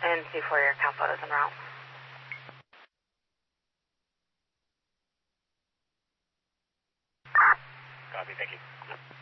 and see for your account photos en route. Copy, thank you.